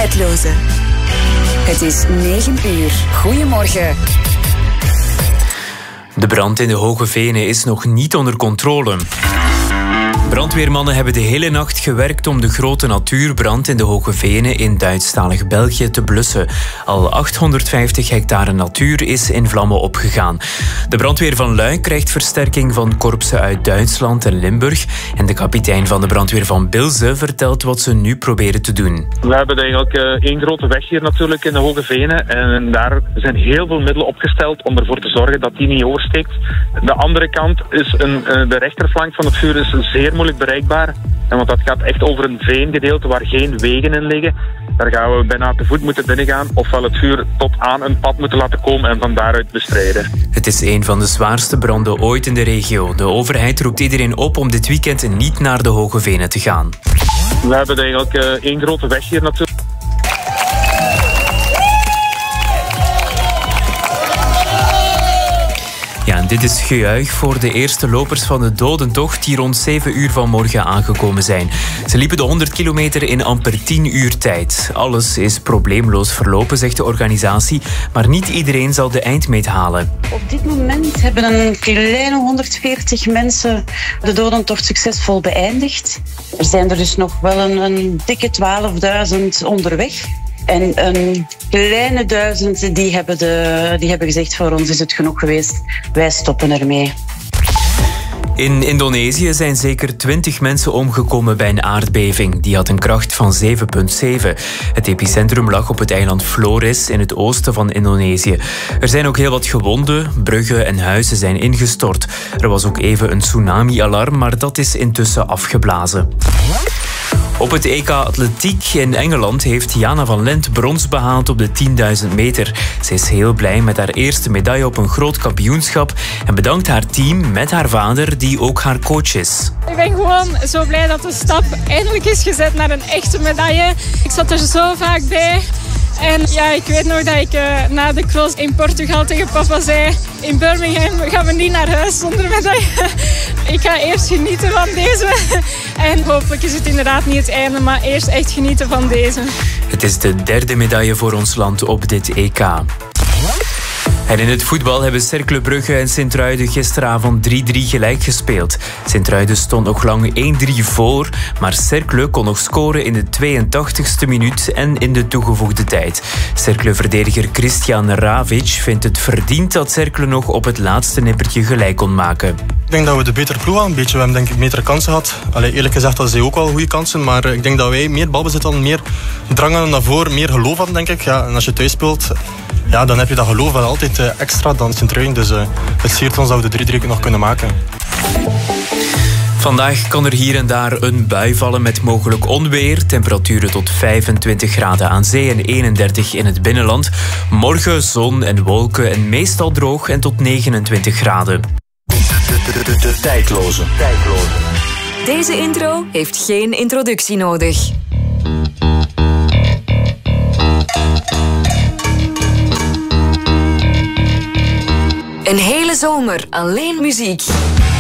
Tijdloze. Het is 9 uur. Goedemorgen. De brand in de Hoge Venen is nog niet onder controle. Brandweermannen hebben de hele nacht gewerkt om de grote natuurbrand in de Hoge Venen in Duitsstalig België te blussen. Al 850 hectare natuur is in vlammen opgegaan. De brandweer van Luik krijgt versterking van korpsen uit Duitsland en Limburg. En de kapitein van de brandweer van Bilze vertelt wat ze nu proberen te doen. We hebben eigenlijk één grote weg hier natuurlijk in de Hoge Venen. En daar zijn heel veel middelen opgesteld om ervoor te zorgen dat die niet oversteekt. De andere kant is de rechterflank van het vuur is zeer moeilijk bereikbaar. En want dat gaat echt over een veengedeelte waar geen wegen in liggen. Daar gaan we bijna te voet moeten binnengaan, ofwel het vuur tot aan een pad moeten laten komen en van daaruit bestrijden. Het is een van de zwaarste branden ooit in de regio. De overheid roept iedereen op om dit weekend niet naar de Hoge Venen te gaan. We hebben eigenlijk één grote weg hier natuurlijk. Ja, en dit is gejuich voor de eerste lopers van de dodentocht die rond 7 uur vanmorgen aangekomen zijn. Ze liepen de 100 kilometer in amper 10 uur tijd. Alles is probleemloos verlopen, zegt de organisatie, maar niet iedereen zal de eindmeet halen. Op dit moment hebben een kleine 140 mensen de dodentocht succesvol beëindigd. Er zijn er dus nog wel een dikke 12.000 onderweg. En een kleine 1000 die hebben gezegd, voor ons is het genoeg geweest. Wij stoppen ermee. In Indonesië zijn zeker 20 mensen omgekomen bij een aardbeving. Die had een kracht van 7,7. Het epicentrum lag op het eiland Flores in het oosten van Indonesië. Er zijn ook heel wat gewonden, bruggen en huizen zijn ingestort. Er was ook even een tsunami-alarm, maar dat is intussen afgeblazen. Op het EK Atletiek in Engeland heeft Jana van Lent brons behaald op de 10.000 meter. Ze is heel blij met haar eerste medaille op een groot kampioenschap en bedankt haar team met haar vader, die ook haar coach is. Ik ben gewoon zo blij dat de stap eindelijk is gezet naar een echte medaille. Ik zat er zo vaak bij. En ja, ik weet nog dat ik na de cross in Portugal tegen papa zei: in Birmingham gaan we niet naar huis zonder medaille. Ik ga eerst genieten van deze. En hopelijk is het inderdaad niet het einde, maar eerst echt genieten van deze. Het is de derde medaille voor ons land op dit EK. En in het voetbal hebben Cercle Brugge en Sint-Truiden gisteravond 3-3 gelijk gespeeld. Sint-Truiden stond nog lang 1-3 voor, maar Cercle kon nog scoren in de 82e minuut en in de toegevoegde tijd. Cercle-verdediger Christian Ravic vindt het verdiend dat Cercle nog op het laatste nippertje gelijk kon maken. Ik denk dat we de betere ploeg hadden. We hebben denk ik betere kansen gehad. Eerlijk gezegd hadden ze ook wel goede kansen, maar ik denk dat wij meer balbezit hadden, meer drang hadden naar voren, meer geloof hadden, denk ik. Ja, en als je thuis speelt, ja, dan heb je dat geloof wel altijd extra dan Sint-Truiden. Dus het siert ons dat we de 3-3 nog kunnen maken. Vandaag kan er hier en daar een bui vallen met mogelijk onweer. Temperaturen tot 25 graden aan zee en 31 in het binnenland. Morgen zon en wolken en meestal droog en tot 29 graden. De tijdloze. Deze intro heeft geen introductie nodig. Een hele zomer alleen muziek.